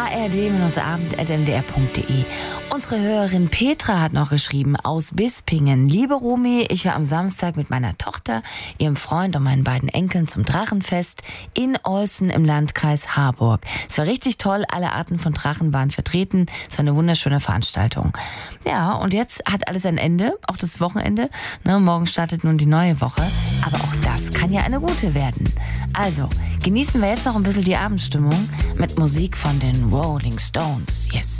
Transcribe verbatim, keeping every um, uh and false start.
r d abend punkt m d r punkt d e. Unsere Hörerin Petra hat noch geschrieben aus Bispingen. Liebe Romy, ich war am Samstag mit meiner Tochter, ihrem Freund und meinen beiden Enkeln zum Drachenfest in Olsen im Landkreis Harburg. Es war richtig toll, alle Arten von Drachen waren vertreten. Es war eine wunderschöne Veranstaltung. Ja, und jetzt hat alles ein Ende, auch das Wochenende. Ne, morgen startet nun die neue Woche. Aber auch das kann ja eine gute werden. Also, genießen wir jetzt noch ein bisschen die Abendstimmung mit Musik von den Rolling Stones. Yes.